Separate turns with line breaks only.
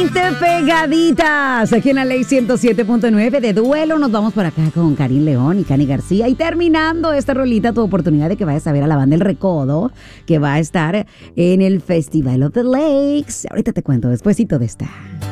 20 pegaditas. Aquí en la Ley 107.9 de duelo. Nos vamos por acá con Karim León y Cani García. Y terminando esta rolita, tu oportunidad de que vayas a ver a la banda El Recodo, que va a estar en el Festival of the Lakes. Ahorita te cuento, despuesito de esta.